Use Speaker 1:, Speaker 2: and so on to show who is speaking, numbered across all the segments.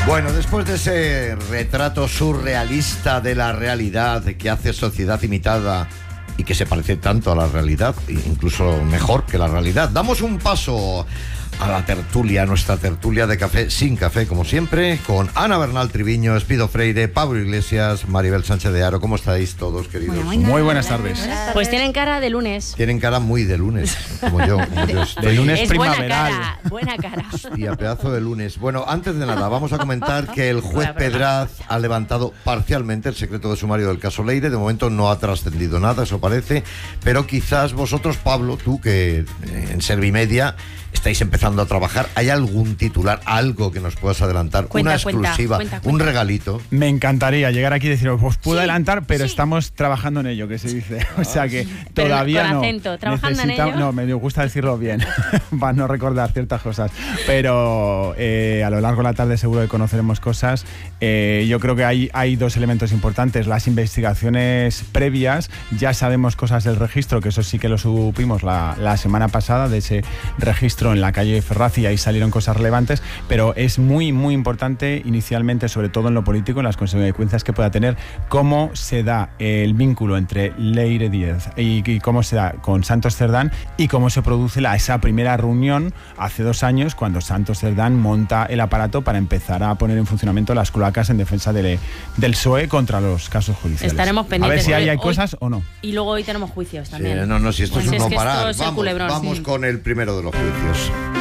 Speaker 1: Bueno, después de ese retrato surrealista de la realidad que hace Sociedad Imitada y que se parece tanto a la realidad, incluso mejor que la realidad, damos un paso a la tertulia, nuestra tertulia de café sin café, como siempre, con Ana Bernal Triviño, Espido Freire, Pablo Iglesias, Maribel Sánchez de Haro. ¿Cómo estáis todos, queridos?
Speaker 2: Muy buenas tardes.
Speaker 3: Pues tienen cara de lunes.
Speaker 1: Tienen cara muy de lunes, como yo.
Speaker 2: De lunes
Speaker 3: Es
Speaker 2: primaveral.
Speaker 3: buena cara.
Speaker 1: Hostia, pedazo de lunes. Bueno, antes de nada, vamos a comentar que el juez Pedraz ha levantado parcialmente el secreto de sumario del caso Leire. De momento no ha trascendido nada, eso parece, pero quizás vosotros, Pablo, tú que en Servimedia estáis empezando a trabajar, ¿hay algún titular, algo que nos puedas adelantar? Una exclusiva, un regalito.
Speaker 2: Me encantaría llegar aquí y decir, os puedo adelantar, pero
Speaker 3: sí.
Speaker 2: Estamos trabajando en ello, que se dice. O sea que todavía
Speaker 3: con
Speaker 2: no.
Speaker 3: acento, ¿trabajando en ello?
Speaker 2: No, me gusta decirlo bien, para no recordar ciertas cosas. Pero a lo largo de la tarde seguro que conoceremos cosas. Yo creo que hay dos elementos importantes. Las investigaciones previas, ya sabemos cosas del registro, que eso sí que lo supimos la semana pasada, de ese registro en la calle Ferraz, y ahí salieron cosas relevantes, pero es muy, muy importante inicialmente, sobre todo en lo político, en las consecuencias que pueda tener, cómo se da el vínculo entre Leire Díez y cómo se da con Santos Cerdán y cómo se produce esa primera reunión hace 2 años, cuando Santos Cerdán monta el aparato para empezar a poner en funcionamiento las cloacas en defensa del PSOE contra los casos judiciales.
Speaker 3: Estaremos pendientes.
Speaker 2: A ver si hay
Speaker 3: hoy,
Speaker 2: cosas o no.
Speaker 3: Y luego hoy tenemos juicios también.
Speaker 1: Sí, no, si esto
Speaker 3: Pues
Speaker 1: es un no
Speaker 3: que
Speaker 1: parar.
Speaker 3: esto es el culebrón,
Speaker 1: Vamos
Speaker 3: sí.
Speaker 1: con el primero de los juicios.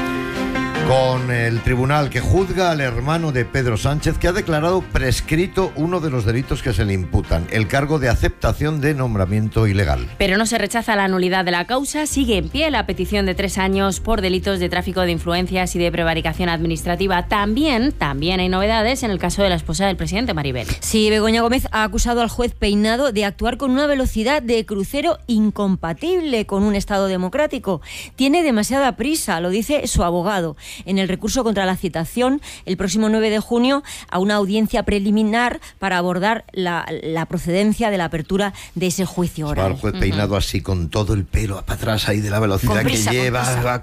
Speaker 1: Con el tribunal que juzga al hermano de Pedro Sánchez, que ha declarado prescrito uno de los delitos que se le imputan, el cargo de aceptación de nombramiento ilegal.
Speaker 3: Pero no se rechaza la nulidad de la causa, sigue en pie la petición de 3 años por delitos de tráfico de influencias y de prevaricación administrativa. También hay novedades en el caso de la esposa del presidente, Maribel.
Speaker 4: Sí, Begoña Gómez ha acusado al juez Peinado de actuar con una velocidad de crucero incompatible con un Estado democrático. Tiene demasiada prisa, lo dice su abogado. En el recurso contra la citación, el próximo 9 de junio, a una audiencia preliminar para abordar la procedencia de la apertura de ese juicio oral.
Speaker 1: Va el juez Peinado así con todo el pelo para atrás ahí de la velocidad
Speaker 4: prisa,
Speaker 1: que lleva, va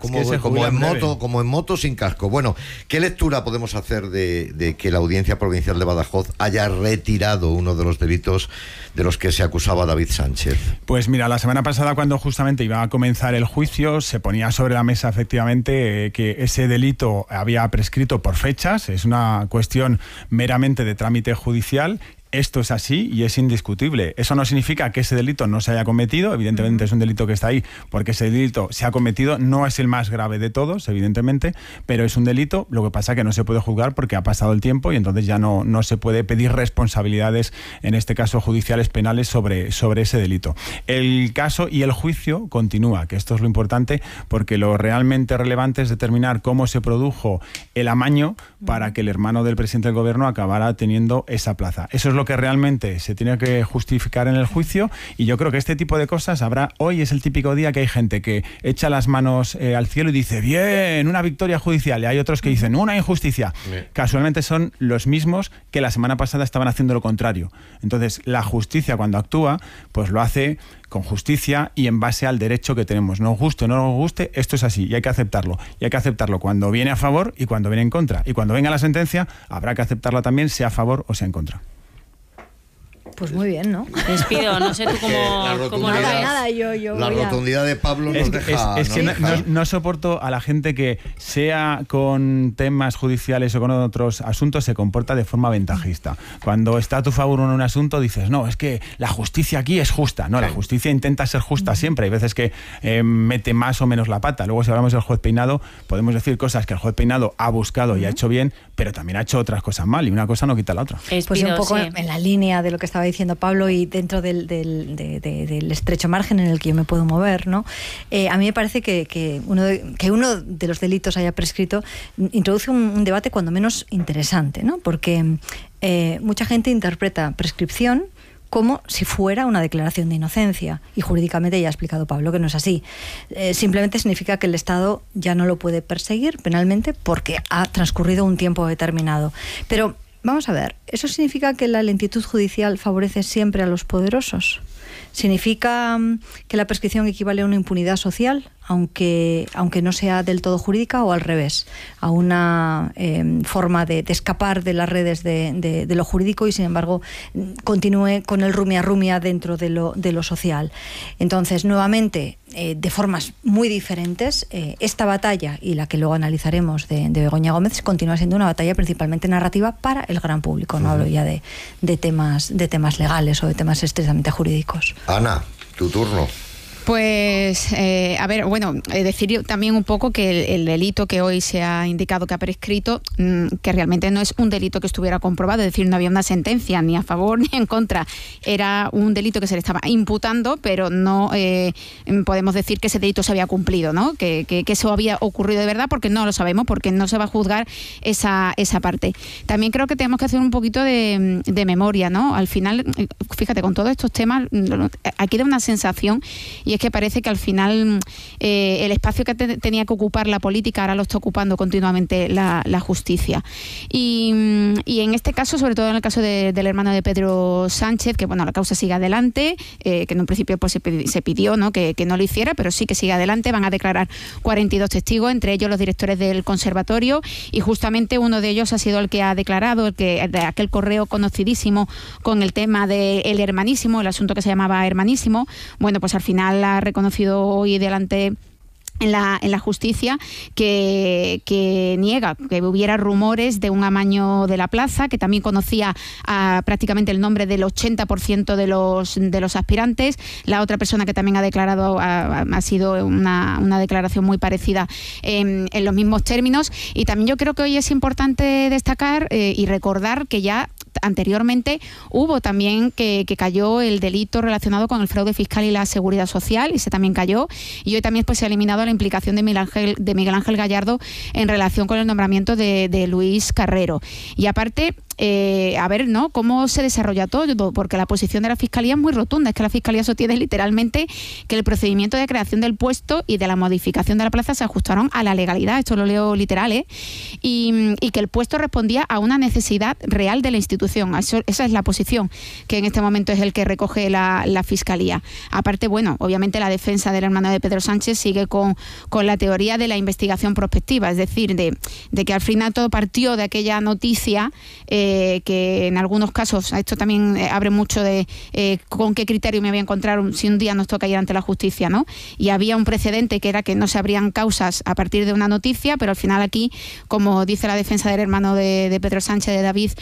Speaker 1: como en moto sin casco. Bueno, ¿qué lectura podemos hacer de que la Audiencia Provincial de Badajoz haya retirado uno de los delitos de los que se acusaba a David Sánchez?
Speaker 2: Pues mira, la semana pasada, cuando justamente iba a comenzar el juicio, se ponía sobre la mesa efectivamente que ese delito había prescrito por fechas. Es una cuestión meramente de trámite judicial. Esto es así y es indiscutible. Eso no significa que ese delito no se haya cometido. Evidentemente es un delito que está ahí porque ese delito se ha cometido. No es el más grave de todos, evidentemente, pero es un delito. Lo que pasa es que no se puede juzgar porque ha pasado el tiempo y entonces ya no se puede pedir responsabilidades, en este caso judiciales, penales, sobre ese delito. El caso y el juicio continúa, que esto es lo importante, porque lo realmente relevante es determinar cómo se produjo el amaño para que el hermano del presidente del gobierno acabara teniendo esa plaza. Eso es lo que realmente se tiene que justificar en el juicio, y yo creo que este tipo de cosas habrá. Hoy es el típico día que hay gente que echa las manos al cielo y dice, bien, una victoria judicial, y hay otros que dicen, una injusticia. Casualmente son los mismos que la semana pasada estaban haciendo lo contrario. Entonces, la justicia, cuando actúa, pues lo hace con justicia y en base al derecho que tenemos. Nos guste o no nos guste, esto es así y hay que aceptarlo. Y hay que aceptarlo cuando viene a favor y cuando viene en contra. Y cuando venga la sentencia, habrá que aceptarla también, sea a favor o sea en contra.
Speaker 4: Pues muy bien, ¿no?
Speaker 3: Despido, no sé tú cómo lo ves.
Speaker 4: Nada, yo
Speaker 1: La rotundidad de Pablo nos deja...
Speaker 2: No soporto a la gente que, sea con temas judiciales o con otros asuntos, se comporta de forma ventajista. Cuando está a tu favor en un asunto, dices, no, es que la justicia aquí es justa. No, la justicia intenta ser justa siempre. Hay veces que mete más o menos la pata. Luego, si hablamos del juez Peinado, podemos decir cosas que el juez Peinado ha buscado y ha hecho bien, pero también ha hecho otras cosas mal, y una cosa no quita la otra.
Speaker 4: Pues un poco en la línea de lo que estaba diciendo Pablo y dentro del estrecho margen en el que yo me puedo mover, ¿no? A mí me parece que uno de los delitos haya prescrito introduce un debate cuando menos interesante, ¿no? Porque mucha gente interpreta prescripción como si fuera una declaración de inocencia, y jurídicamente ya ha explicado Pablo que no es así. Simplemente significa que el Estado ya no lo puede perseguir penalmente porque ha transcurrido un tiempo determinado. Pero vamos a ver, ¿eso significa que la lentitud judicial favorece siempre a los poderosos? ¿Significa que la prescripción equivale a una impunidad social? aunque no sea del todo jurídica, o al revés, a una forma de escapar de las redes de lo jurídico y sin embargo continúe con el rumia dentro de lo social. Entonces, nuevamente, de formas muy diferentes, esta batalla y la que luego analizaremos de Begoña Gómez continúa siendo una batalla principalmente narrativa para el gran público. No hablo ya de temas legales o de temas estrictamente jurídicos.
Speaker 1: Ana, tu turno.
Speaker 5: Pues, a ver, bueno, decir también un poco que el delito que hoy se ha indicado que ha prescrito, que realmente no es un delito que estuviera comprobado, es decir, no había una sentencia ni a favor ni en contra, era un delito que se le estaba imputando, pero no podemos decir que ese delito se había cumplido, ¿no? Que eso había ocurrido de verdad, porque no lo sabemos, porque no se va a juzgar esa parte. También creo que tenemos que hacer un poquito de memoria, ¿no? Al final, fíjate, con todos estos temas, aquí da una sensación, y es que parece que al final el espacio que tenía que ocupar la política ahora lo está ocupando continuamente la justicia. Y en este caso, sobre todo en el caso del hermano de Pedro Sánchez, que bueno, la causa sigue adelante, que en un principio pues, se pidió, ¿no? que no lo hiciera, pero sí que sigue adelante. Van a declarar 42 testigos, entre ellos los directores del conservatorio, y justamente uno de ellos ha sido el que ha declarado, de aquel correo conocidísimo con el tema del hermanísimo, el asunto que se llamaba hermanísimo. Bueno, pues al final ha reconocido hoy delante en la justicia que niega que hubiera rumores de un amaño de la plaza, que también conocía prácticamente el nombre del 80% de los aspirantes. La otra persona que también ha declarado ha sido una declaración muy parecida en los mismos términos. Y también yo creo que hoy es importante destacar y recordar que ya anteriormente hubo también que cayó el delito relacionado con el fraude fiscal y la seguridad social, y se también cayó, y hoy también pues se ha eliminado la implicación de Miguel Ángel Gallardo en relación con el nombramiento de Luis Carrero. Y aparte, a ver, ¿no?, cómo se desarrolla todo, porque la posición de la Fiscalía es muy rotunda. Es que la Fiscalía sostiene literalmente que el procedimiento de creación del puesto y de la modificación de la plaza se ajustaron a la legalidad, esto lo leo literal, y que el puesto respondía a una necesidad real de la institución. Esa es la posición que en este momento es el que recoge la Fiscalía. Aparte, bueno, obviamente la defensa del hermano de Pedro Sánchez sigue con la teoría de la investigación prospectiva, es decir, de que al final todo partió de aquella noticia, que en algunos casos, esto también abre mucho de con qué criterio me voy a encontrar si un día nos toca ir ante la justicia, ¿no? Y había un precedente que era que no se abrían causas a partir de una noticia, pero al final aquí, como dice la defensa del hermano de Pedro Sánchez, de David,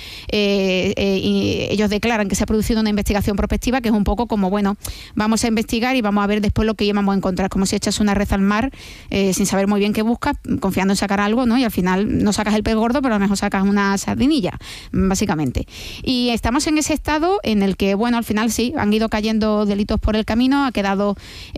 Speaker 5: y ellos declaran que se ha producido una investigación prospectiva, que es un poco como, bueno, vamos a investigar y vamos a ver después lo que vamos a encontrar, como si echas una red al mar sin saber muy bien qué buscas, confiando en sacar algo, ¿no? Y al final no sacas el pez gordo, pero a lo mejor sacas una sardinilla, básicamente. Y estamos en ese estado en el que, bueno, al final sí, han ido cayendo delitos por el camino, ha quedado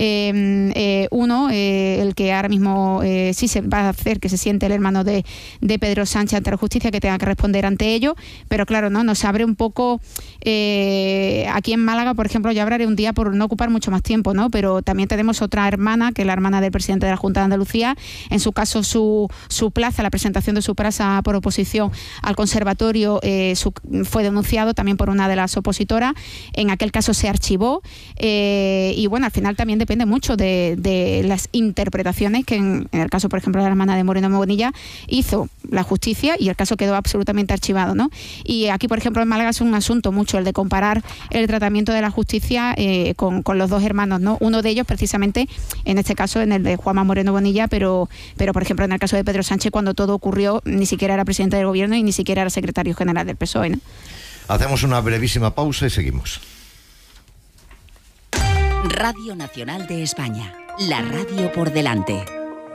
Speaker 5: uno, el que ahora mismo sí se va a hacer que se siente el hermano de Pedro Sánchez ante la justicia, que tenga que responder ante ello, pero claro, ¿no?, nos abre un poco aquí en Málaga, por ejemplo, ya hablaré un día por no ocupar mucho más tiempo, ¿no?, pero también tenemos otra hermana, que es la hermana del presidente de la Junta de Andalucía. En su caso, su plaza, la presentación de su plaza por oposición al conservatorio fue denunciado también por una de las opositoras. En aquel caso se archivó, y bueno, al final también depende mucho de las interpretaciones que en el caso, por ejemplo, de la hermana de Moreno Bonilla hizo la justicia, y el caso quedó absolutamente archivado, ¿no? Y aquí, por ejemplo, en Málaga es un asunto mucho el de comparar el tratamiento de la justicia con los dos hermanos, ¿no? Uno de ellos precisamente, en este caso, en el de Juanma Moreno Bonilla, pero por ejemplo, en el caso de Pedro Sánchez, cuando todo ocurrió, ni siquiera era presidente del gobierno y ni siquiera era secretario general del PSOE, ¿no?
Speaker 1: Hacemos una brevísima pausa y seguimos.
Speaker 6: Radio Nacional de España, la radio por delante.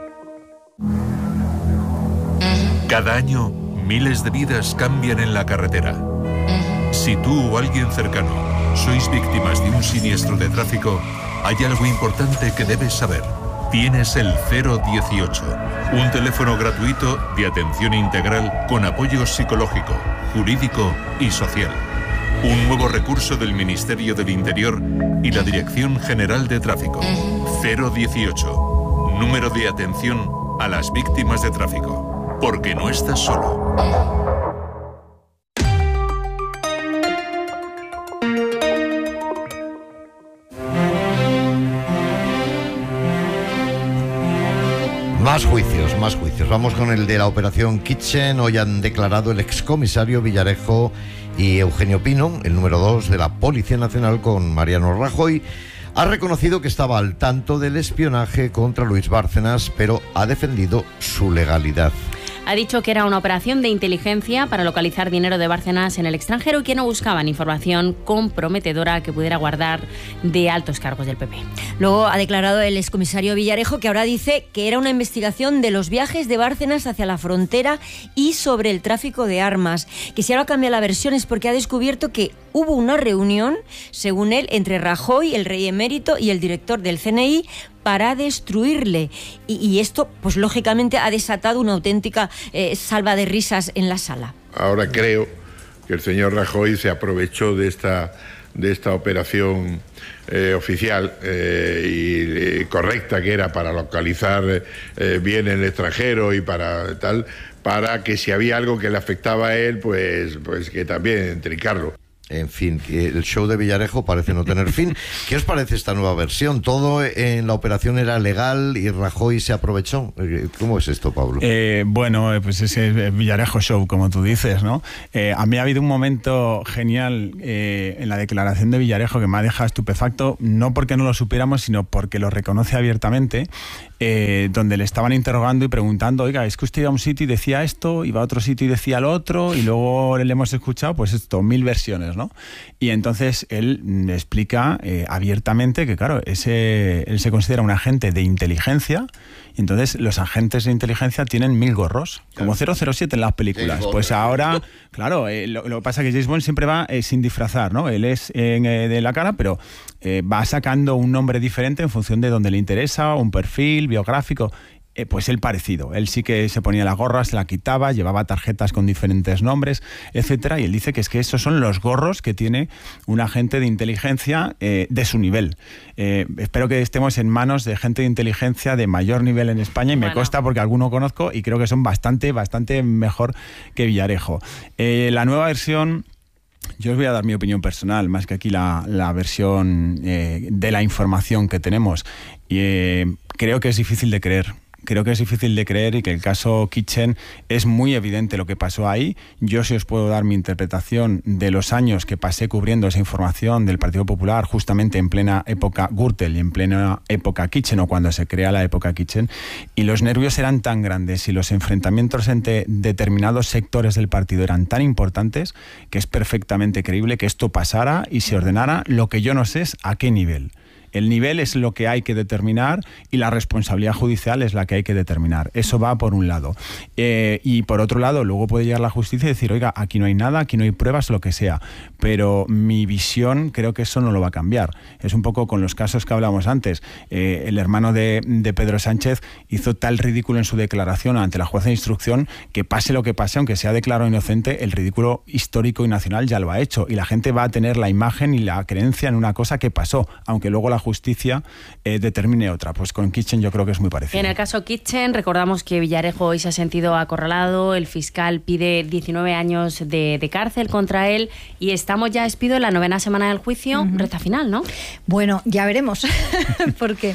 Speaker 7: Cada año, miles de vidas cambian en la carretera. Si tú o alguien cercano sois víctimas de un siniestro de tráfico, hay algo importante que debes saber. Tienes el 018, un teléfono gratuito de atención integral con apoyo psicológico, jurídico y social. Un nuevo recurso del Ministerio del Interior y la Dirección General de Tráfico. 018, número de atención a las víctimas de tráfico. Porque no estás solo.
Speaker 1: más juicios. Vamos con el de la operación Kitchen. Hoy han declarado el excomisario Villarejo y Eugenio Pino, el número 2 de la Policía Nacional con Mariano Rajoy. Ha reconocido que estaba al tanto del espionaje contra Luis Bárcenas, pero ha defendido su legalidad.
Speaker 3: Ha dicho que era una operación de inteligencia para localizar dinero de Bárcenas en el extranjero y que no buscaban información comprometedora que pudiera guardar de altos cargos del PP.
Speaker 8: Luego ha declarado el excomisario Villarejo que ahora dice que era una investigación de los viajes de Bárcenas hacia la frontera y sobre el tráfico de armas. Que si ahora cambia la versión es porque ha descubierto que hubo una reunión, según él, entre Rajoy, el rey emérito, y el director del CNI para destruirle. Y esto, pues lógicamente, ha desatado una auténtica salva de risas en la sala.
Speaker 9: Ahora creo que el señor Rajoy se aprovechó de esta operación oficial y correcta que era para localizar bien en el extranjero y para tal, para que si había algo que le afectaba a él, pues que también trincarlo.
Speaker 1: En fin, el show de Villarejo parece no tener fin. ¿Qué os parece esta nueva versión? ¿Todo en la operación era legal y Rajoy se aprovechó? ¿Cómo es esto, Pablo?
Speaker 2: Bueno, pues ese Villarejo show, como tú dices, ¿no? A mí ha habido un momento genial en la declaración de Villarejo que me ha dejado estupefacto, no porque no lo supiéramos, sino porque lo reconoce abiertamente, donde le estaban interrogando y preguntando, oiga, es que usted iba a un sitio y decía esto, iba a otro sitio y decía lo otro, y luego le hemos escuchado, pues esto, 1000 versiones, ¿no? Y entonces él explica abiertamente que, claro, él se considera un agente de inteligencia, y entonces los agentes de inteligencia tienen 1000 gorros, como 007 en las películas. Pues ahora, claro, lo que pasa es que James Bond siempre va sin disfrazar, ¿no? Él es de la cara, pero va sacando un nombre diferente en función de donde le interesa, un perfil biográfico. Pues él parecido. Él sí que se ponía la gorra, se la quitaba, llevaba tarjetas con diferentes nombres, etcétera, y él dice que es que esos son los gorros que tiene un agente de inteligencia de su nivel. Espero que estemos en manos de gente de inteligencia de mayor nivel en España, y me consta porque alguno conozco y creo que son bastante mejor que Villarejo. La nueva versión... Yo os voy a dar mi opinión personal, más que aquí la versión de la información que tenemos. Creo que es difícil de creer. Creo que es difícil de creer y que el caso Kitchen es muy evidente lo que pasó ahí. Yo sí os puedo dar mi interpretación de los años que pasé cubriendo esa información del Partido Popular justamente en plena época Gürtel y en plena época Kitchen, o cuando se crea la época Kitchen, y los nervios eran tan grandes y los enfrentamientos entre determinados sectores del partido eran tan importantes que es perfectamente creíble que esto pasara y se ordenara. Lo que yo no sé es a qué nivel. El nivel es lo que hay que determinar y la responsabilidad judicial es la que hay que determinar. Eso va por un lado. Y por otro lado, luego puede llegar la justicia y decir, oiga, aquí no hay nada, aquí no hay pruebas, lo que sea. Pero mi visión, creo que eso no lo va a cambiar. Es un poco con los casos que hablamos antes. El hermano de Pedro Sánchez hizo tal ridículo en su declaración ante la jueza de instrucción que pase lo que pase, aunque sea declarado inocente, el ridículo histórico y nacional ya lo ha hecho. Y la gente va a tener la imagen y la creencia en una cosa que pasó, aunque luego la justicia determine otra. Pues con Kitchen yo creo que es muy parecido.
Speaker 3: En el caso Kitchen, recordamos que Villarejo hoy se ha sentido acorralado, el fiscal pide 19 años de cárcel contra él y estamos ya, Espido, en la 9ª semana del juicio, recta final, ¿no?
Speaker 4: Bueno, ya veremos, porque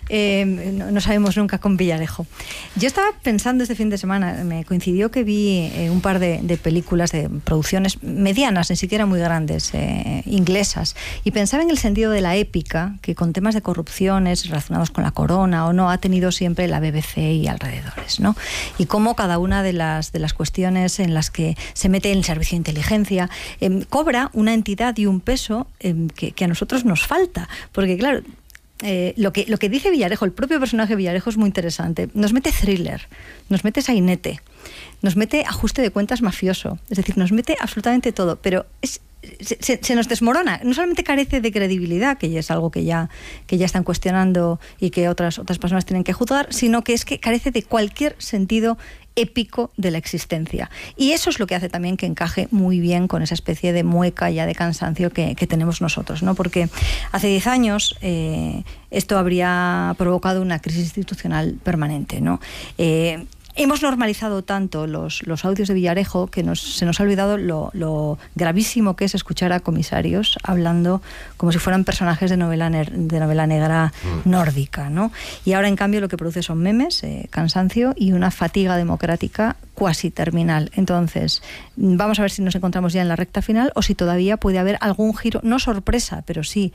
Speaker 4: no sabemos nunca con Villarejo. Yo estaba pensando este fin de semana, me coincidió que vi un par de películas de producciones medianas, ni siquiera muy grandes, inglesas, y pensaba en el sentido de la épica que con temas de corrupciones relacionados con la corona o no ha tenido siempre la BBC y alrededores, ¿no? Y cómo cada una de las cuestiones en las que se mete el servicio de inteligencia cobra una entidad y un peso que a nosotros nos falta, porque claro, lo que dice Villarejo, el propio personaje Villarejo es muy interesante. Nos mete thriller, nos mete sainete, nos mete ajuste de cuentas mafioso, es decir, nos mete absolutamente todo, pero se nos desmorona. No solamente carece de credibilidad, que ya es algo que ya están cuestionando y que otras personas tienen que juzgar, sino que es que carece de cualquier sentido épico de la existencia. Y eso es lo que hace también que encaje muy bien con esa especie de mueca ya de cansancio que tenemos nosotros, ¿no? Porque hace 10 años esto habría provocado una crisis institucional permanente, ¿no? Hemos normalizado tanto los audios de Villarejo que se nos ha olvidado lo gravísimo que es escuchar a comisarios hablando como si fueran personajes de novela negra nórdica, ¿no? Y ahora, en cambio, lo que produce son memes, cansancio y una fatiga democrática cuasi terminal. Entonces, vamos a ver si nos encontramos ya en la recta final o si todavía puede haber algún giro, no sorpresa, pero sí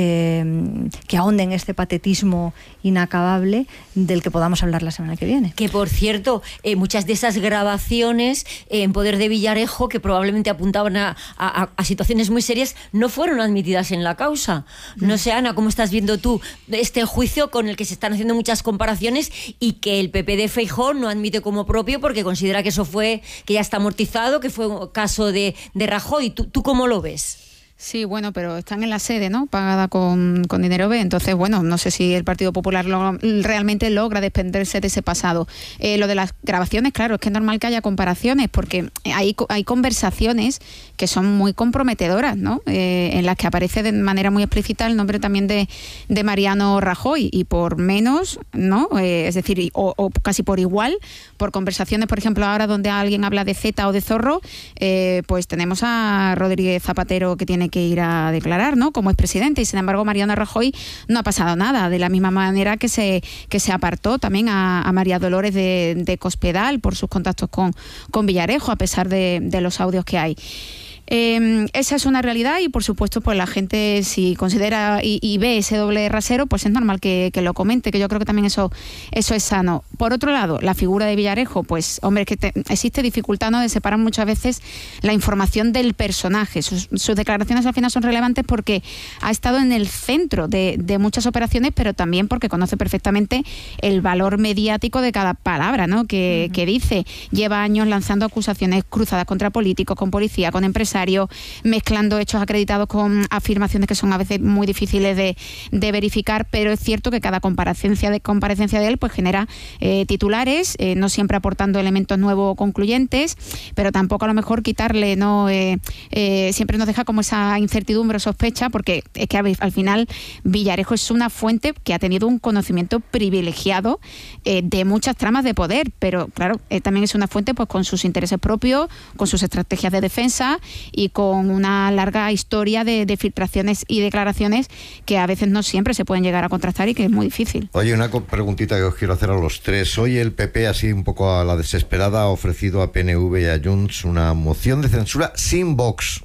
Speaker 4: que ahonde en este patetismo inacabable del que podamos hablar la semana que viene.
Speaker 8: Que, por cierto, muchas de esas grabaciones en poder de Villarejo, que probablemente apuntaban a situaciones muy serias, no fueron admitidas en la causa. No sé, Ana, ¿cómo estás viendo tú este juicio con el que se están haciendo muchas comparaciones y que el PP de Feijóo no admite como propio porque considera que eso que ya está amortizado, que fue un caso de Rajoy? ¿Tú cómo lo ves?
Speaker 5: Sí, bueno, pero están en la sede, ¿no? Pagada con dinero B. Entonces, bueno, no sé si el Partido Popular realmente logra desprenderse de ese pasado. Lo de las grabaciones, claro, es que es normal que haya comparaciones, porque hay conversaciones que son muy comprometedoras, ¿no? En las que aparece de manera muy explícita el nombre también de Mariano Rajoy, y por menos, ¿no? Es decir, o casi por igual, por conversaciones, por ejemplo, ahora donde alguien habla de Zeta o de Zorro, pues tenemos a Rodríguez Zapatero, que tiene que ir a declarar, ¿no? Como expresidente, y sin embargo Mariano Rajoy no ha pasado nada, de la misma manera que se apartó también a María Dolores de Cospedal por sus contactos con Villarejo, a pesar de los audios que hay. Esa es una realidad, y por supuesto pues la gente, si considera y ve ese doble rasero, pues es normal que lo comente, que yo creo que también eso es sano. Por otro lado, la figura de Villarejo, pues hombre, existe dificultad, ¿no?, de separar muchas veces la información del personaje. Sus declaraciones al final son relevantes porque ha estado en el centro de muchas operaciones, pero también porque conoce perfectamente el valor mediático de cada palabra, ¿no?, que dice. Lleva años lanzando acusaciones cruzadas contra políticos, con policía, con empresarios, mezclando hechos acreditados con afirmaciones que son a veces muy difíciles de verificar, pero es cierto que cada comparecencia de él pues genera titulares, no siempre aportando elementos nuevos o concluyentes, pero tampoco a lo mejor quitarle, ¿no? Siempre nos deja como esa incertidumbre o sospecha, porque es que al final Villarejo es una fuente que ha tenido un conocimiento privilegiado de muchas tramas de poder, pero claro, también es una fuente pues con sus intereses propios, con sus estrategias de defensa y con una larga historia de filtraciones y declaraciones que a veces no siempre se pueden llegar a contrastar y que es muy difícil.
Speaker 1: Oye, una preguntita que os quiero hacer a los tres. Hoy el PP, así un poco a la desesperada, ha ofrecido a PNV y a Junts una moción de censura sin Vox,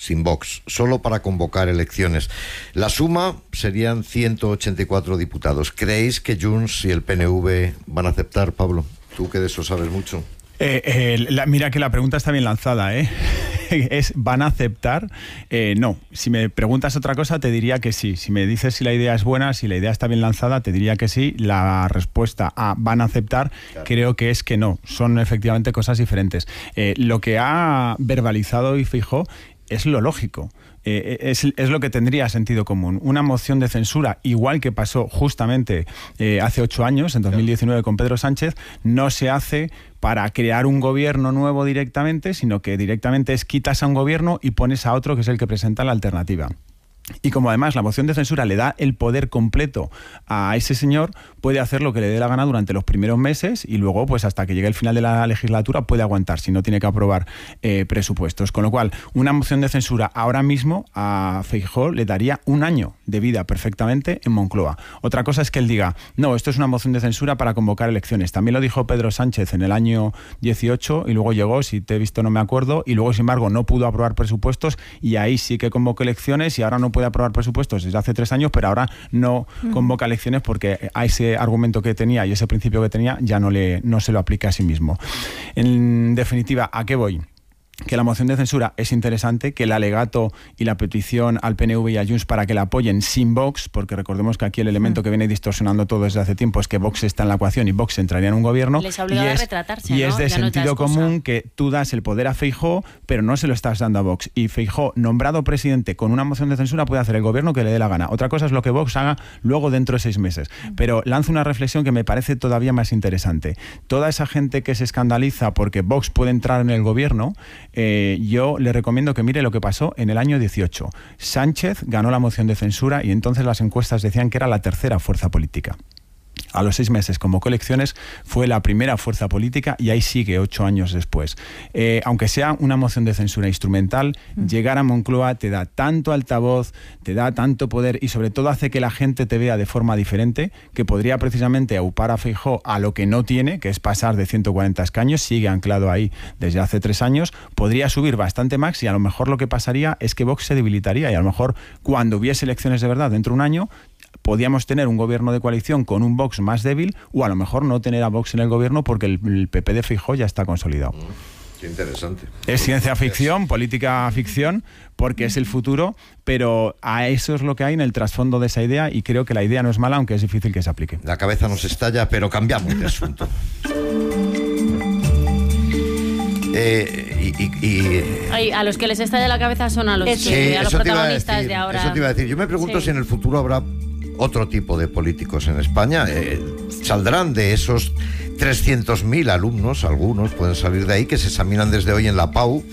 Speaker 1: solo para convocar elecciones. La suma serían 184 diputados. ¿Creéis que Junts y el PNV van a aceptar, Pablo? Tú que de eso sabes mucho.
Speaker 2: Mira que la pregunta está bien lanzada, ¿eh? ¿Van a aceptar? No. Si me preguntas otra cosa, te diría que sí. Si me dices si la idea es buena, si la idea está bien lanzada, te diría que sí. La respuesta a ¿van a aceptar? Claro. Creo que es que no. Son efectivamente cosas diferentes. Lo que ha verbalizado hoy Feijóo es lo lógico. Es lo que tendría sentido común. Una moción de censura, igual que pasó justamente hace 8 años, en 2019, con Pedro Sánchez, no se hace para crear un gobierno nuevo directamente, sino que directamente quitas a un gobierno y pones a otro que es el que presenta la alternativa. Y como además la moción de censura le da el poder completo a ese señor, puede hacer lo que le dé la gana durante los primeros meses y luego pues hasta que llegue el final de la legislatura puede aguantar, si no tiene que aprobar presupuestos. Con lo cual, una moción de censura ahora mismo a Feijóo le daría 1 año de vida perfectamente en Moncloa. Otra cosa es que él diga, no, esto es una moción de censura para convocar elecciones. También lo dijo Pedro Sánchez en el año 18 y luego llegó, si te he visto no me acuerdo, y luego sin embargo no pudo aprobar presupuestos y ahí sí que convocó elecciones y ahora no puede aprobar presupuestos desde hace 3 años, pero ahora no convoca elecciones porque a ese argumento que tenía y ese principio que tenía ya no se lo aplica a sí mismo. En definitiva, ¿a qué voy? Que la moción de censura es interesante, que el alegato y la petición al PNV y a Junts para que la apoyen sin Vox, porque recordemos que aquí el elemento que viene distorsionando todo desde hace tiempo es que Vox está en la ecuación y Vox entraría en un gobierno.
Speaker 3: Les ha obligado a retratarse,
Speaker 2: y
Speaker 3: ¿no?
Speaker 2: es de
Speaker 3: ya
Speaker 2: sentido
Speaker 3: no
Speaker 2: común que tú das el poder a Feijóo, pero no se lo estás dando a Vox. Y Feijóo, nombrado presidente con una moción de censura, puede hacer el gobierno que le dé la gana. Otra cosa es lo que Vox haga luego dentro de 6 meses. Pero lanzo una reflexión que me parece todavía más interesante. Toda esa gente que se escandaliza porque Vox puede entrar en el gobierno, yo le recomiendo que mire lo que pasó en el año 18. Sánchez ganó la moción de censura y entonces las encuestas decían que era la tercera fuerza política. A los 6 meses convocó elecciones, fue la primera fuerza política y ahí sigue 8 años después. Aunque sea una moción de censura instrumental, llegar a Moncloa te da tanto altavoz, te da tanto poder y sobre todo hace que la gente te vea de forma diferente, que podría precisamente aupar a Feijóo a lo que no tiene, que es pasar de 140 escaños, sigue anclado ahí desde hace 3 años, podría subir bastante más y a lo mejor lo que pasaría es que Vox se debilitaría y a lo mejor cuando hubiese elecciones de verdad dentro de un año, podíamos tener un gobierno de coalición con un Vox más débil o a lo mejor no tener a Vox en el gobierno porque el PP de Feijóo ya está consolidado.
Speaker 1: Qué interesante.
Speaker 2: Es ciencia ficción, política ficción, porque es el futuro, pero a eso es lo que hay en el trasfondo de esa idea y creo que la idea no es mala, aunque es difícil que se aplique.
Speaker 1: La cabeza nos estalla, pero cambiamos de asunto.
Speaker 3: A los que les estalla la cabeza son a los, a los protagonistas de ahora.
Speaker 1: Eso te iba a decir. Yo me pregunto si en el futuro habrá otro tipo de políticos en España. Saldrán de esos 300.000 alumnos, algunos pueden salir de ahí, que se examinan desde hoy en la PAU,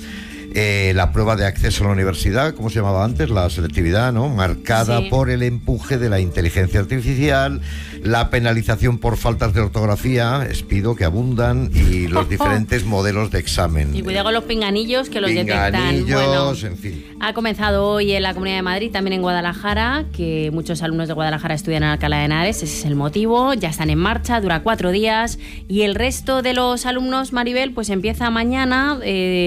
Speaker 1: la prueba de acceso a la universidad, ¿cómo se llamaba antes? La selectividad, ¿no? Marcada por el empuje de la inteligencia artificial, la penalización por faltas de ortografía, espido que abundan, y los diferentes modelos de examen.
Speaker 3: Y cuidado con los pinganillos que los detectan. Bueno, en fin. Ha comenzado hoy en la Comunidad de Madrid, también en Guadalajara, que muchos alumnos de Guadalajara estudian en Alcalá de Henares, ese es el motivo, ya están en marcha, dura 4 días, y el resto de los alumnos, Maribel, pues empieza mañana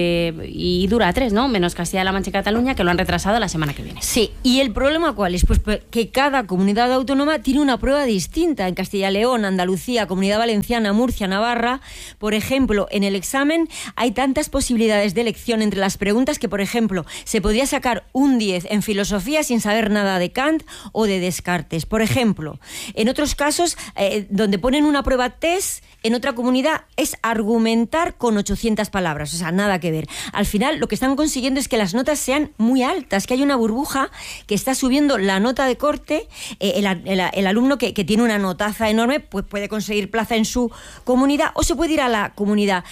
Speaker 3: y dura 3, ¿no? Menos Castilla-La Mancha y Cataluña, que lo han retrasado la semana que viene.
Speaker 8: Sí, ¿y el problema cuál es? Pues que cada comunidad autónoma tiene una prueba distinta. En Castilla y León, Andalucía, Comunidad Valenciana, Murcia, Navarra, por ejemplo, en el examen hay tantas posibilidades de elección entre las preguntas que, por ejemplo, se podría sacar un 10 en filosofía sin saber nada de Kant o de Descartes. Por ejemplo, en otros casos, donde ponen una prueba test, en otra comunidad es argumentar con 800 palabras, o sea, nada que ver. Al final, lo que están consiguiendo es que las notas sean muy altas, que hay una burbuja que está subiendo la nota de corte. El alumno que tiene una notaza enorme pues puede conseguir plaza en su comunidad o se puede ir a la comunidad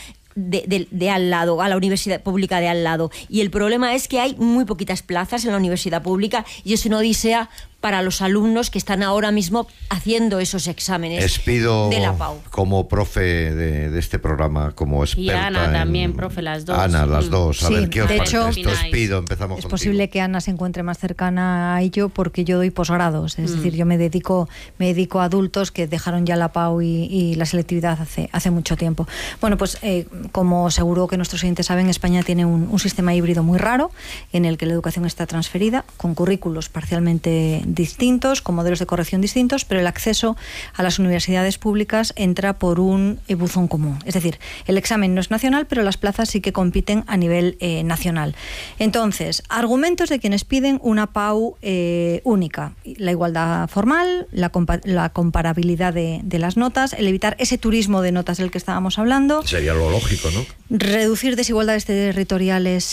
Speaker 8: de al lado, a la universidad pública de al lado. Y el problema es que hay muy poquitas plazas en la universidad pública y es una odisea para los alumnos que están ahora mismo haciendo esos exámenes de la PAU.
Speaker 1: Como profe de este programa, como experta.
Speaker 3: Y Ana también, profe, las dos.
Speaker 1: Ana, las dos. A ver, ¿qué os parece esto? Espido, empezamos
Speaker 4: contigo.
Speaker 1: Es
Speaker 4: posible que Ana se encuentre más cercana a ello porque yo doy posgrados. Es decir, yo me dedico a adultos que dejaron ya la PAU y la selectividad hace mucho tiempo. Bueno, pues como seguro que nuestros oyentes saben, España tiene un sistema híbrido muy raro en el que la educación está transferida con currículos parcialmente distintos, con modelos de corrección distintos, pero el acceso a las universidades públicas entra por un buzón común. Es decir, el examen no es nacional, pero las plazas sí que compiten a nivel nacional. Entonces, argumentos de quienes piden una PAU única: la igualdad formal, la comparabilidad de las notas, el evitar ese turismo de notas del que estábamos hablando.
Speaker 1: Sería lo lógico, ¿no?
Speaker 4: Reducir desigualdades territoriales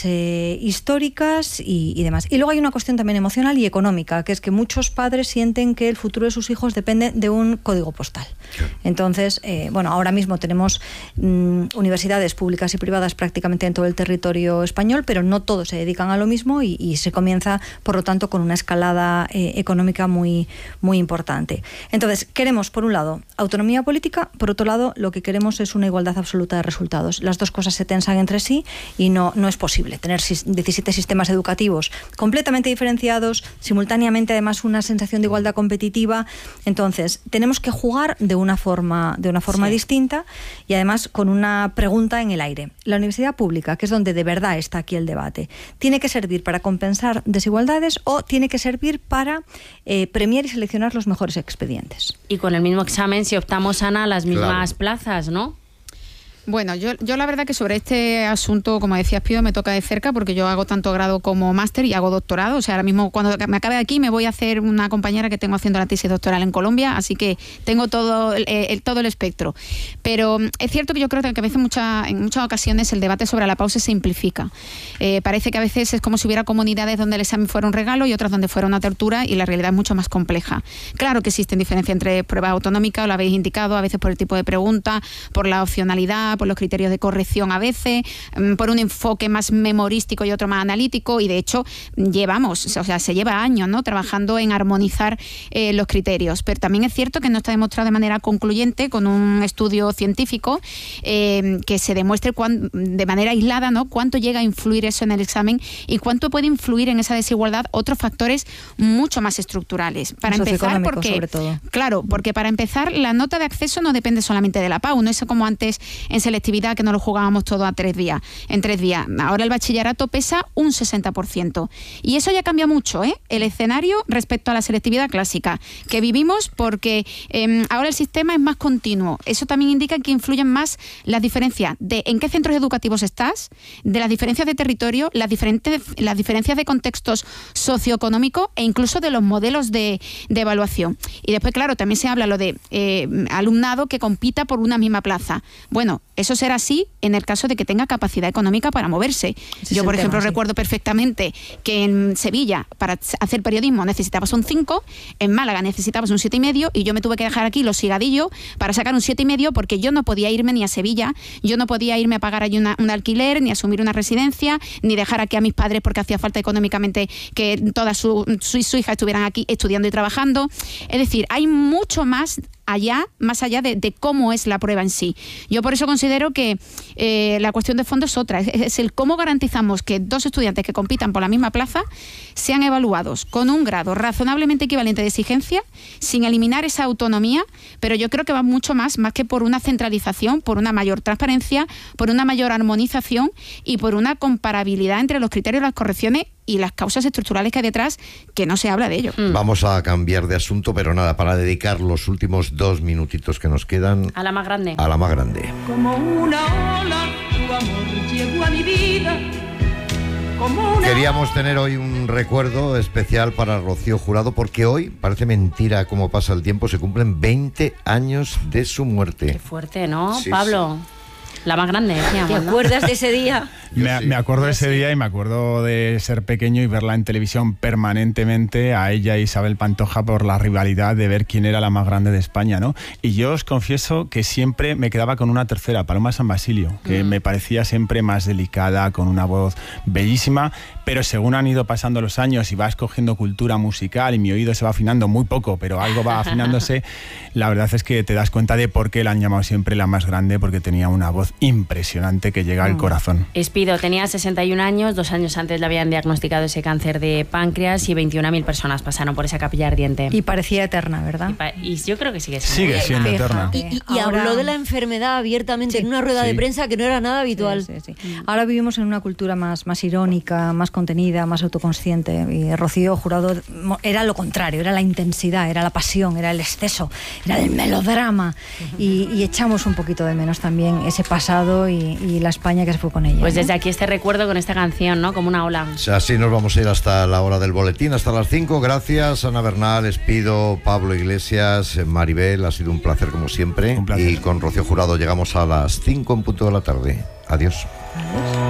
Speaker 4: históricas y demás. Y luego hay una cuestión también emocional y económica, que es que muchos padres sienten que el futuro de sus hijos depende de un código postal. Entonces, bueno, ahora mismo tenemos universidades públicas y privadas prácticamente en todo el territorio español, pero no todos se dedican a lo mismo y se comienza, por lo tanto, con una escalada económica muy, muy importante. Entonces, queremos, por un lado, autonomía política, por otro lado, lo que queremos es una igualdad absoluta de resultados. Las dos cosas se tensan entre sí y no es posible tener 17 sistemas educativos completamente diferenciados, simultáneamente además una sensación de igualdad competitiva. Entonces, tenemos que jugar de una forma distinta y además con una pregunta en el aire. La universidad pública, que es donde de verdad está aquí el debate, ¿tiene que servir para compensar desigualdades o tiene que servir para premiar y seleccionar los mejores expedientes?
Speaker 3: Y con el mismo examen, si optamos, Ana, a las mismas plazas, ¿no?
Speaker 5: Bueno, yo la verdad que sobre este asunto, como decía Espido, me toca de cerca porque yo hago tanto grado como máster y hago doctorado. O sea, ahora mismo cuando me acabe aquí me voy a hacer una compañera que tengo haciendo la tesis doctoral en Colombia, así que tengo todo el espectro. Pero es cierto que yo creo que a veces en muchas ocasiones el debate sobre la PAU se simplifica. Parece que a veces es como si hubiera comunidades donde el examen fuera un regalo y otras donde fuera una tortura, y la realidad es mucho más compleja. Claro que existen diferencias entre pruebas autonómicas, lo habéis indicado, a veces por el tipo de pregunta, por la opcionalidad, por los criterios de corrección a veces, por un enfoque más memorístico y otro más analítico, y de hecho se lleva años, ¿no?, trabajando en armonizar los criterios, pero también es cierto que no está demostrado de manera concluyente con un estudio científico que se demuestre de manera aislada, ¿no?, cuánto llega a influir eso en el examen y cuánto puede influir en esa desigualdad otros factores mucho más estructurales. Para empezar, porque para empezar la nota de acceso no depende solamente de la PAU, no es como antes en selectividad que nos lo jugábamos todo en 3 días. Ahora el bachillerato pesa un 60%. Y eso ya cambia mucho, el escenario respecto a la selectividad clásica que vivimos, porque ahora el sistema es más continuo. Eso también indica que influyen más las diferencias de en qué centros educativos estás, de las diferencias de territorio, las diferencias de contextos socioeconómicos e incluso de los modelos de evaluación. Y después, claro, también se habla lo de alumnado que compita por una misma plaza. Bueno, eso será así en el caso de que tenga capacidad económica para moverse. Yo, por ejemplo, recuerdo perfectamente que en Sevilla, para hacer periodismo, necesitabas un 5, en Málaga necesitabas un 7,5, y yo me tuve que dejar aquí los higadillos para sacar un 7,5 porque yo no podía irme ni a Sevilla, yo no podía irme a pagar allí un alquiler, ni asumir una residencia, ni dejar aquí a mis padres porque hacía falta económicamente que todas sus hijas estuvieran aquí estudiando y trabajando. Es decir, hay mucho más allá de cómo es la prueba en sí. Yo por eso considero que la cuestión de fondo es otra, es el cómo garantizamos que 2 estudiantes que compitan por la misma plaza sean evaluados con un grado razonablemente equivalente de exigencia, sin eliminar esa autonomía, pero yo creo que va mucho más que por una centralización, por una mayor transparencia, por una mayor armonización y por una comparabilidad entre los criterios, las correcciones y las causas estructurales que hay detrás, que no se habla de ello.
Speaker 1: Vamos a cambiar de asunto, pero nada, para dedicar los últimos 2 minutitos que nos quedan
Speaker 3: a la más grande.
Speaker 1: A la más grande.
Speaker 10: Como una ola, tu amor llegó a mi vida.
Speaker 1: Queríamos tener hoy un recuerdo especial para Rocío Jurado, porque hoy, parece mentira cómo pasa el tiempo, se cumplen 20 años de su muerte.
Speaker 3: Qué fuerte, ¿no,
Speaker 1: sí,
Speaker 3: Pablo? Sí. La más grande, decíamos,
Speaker 8: ¿Te acuerdas de ese día?
Speaker 2: Me acuerdo de ese día y me acuerdo de ser pequeño y verla en televisión permanentemente, a ella y Isabel Pantoja, por la rivalidad de ver quién era la más grande de España, ¿no? Y yo os confieso que siempre me quedaba con una tercera, Paloma San Basilio, que me parecía siempre más delicada, con una voz bellísima, pero según han ido pasando los años y vas cogiendo cultura musical y mi oído se va afinando muy poco, pero algo va afinándose, la verdad es que te das cuenta de por qué la han llamado siempre la más grande, porque tenía una voz impresionante que llega al corazón.
Speaker 3: Espido tenía 61 años, 2 años antes le habían diagnosticado ese cáncer de páncreas y 21.000 personas pasaron por esa capilla ardiente.
Speaker 4: Y parecía eterna, ¿verdad?
Speaker 3: Y yo creo que sigue siendo
Speaker 2: eterna.
Speaker 8: Y habló de la enfermedad abiertamente en una rueda de prensa que no era nada habitual.
Speaker 4: Sí. Ahora vivimos en una cultura más irónica, más contenida, más autoconsciente, y Rocío Jurado era lo contrario, era la intensidad, era la pasión, era el exceso, era el melodrama, y echamos un poquito de menos también ese pasado y la España que se fue con ella.
Speaker 3: Pues desde aquí este recuerdo con esta canción, ¿no? Como una ola.
Speaker 1: Así nos vamos a ir hasta la hora del boletín, hasta las 5. Gracias, Ana Bernal, Espido, Pablo Iglesias, Maribel, ha sido un placer como siempre.
Speaker 2: Un placer.
Speaker 1: Y con Rocío Jurado llegamos a las 5 en punto de la tarde. Adiós.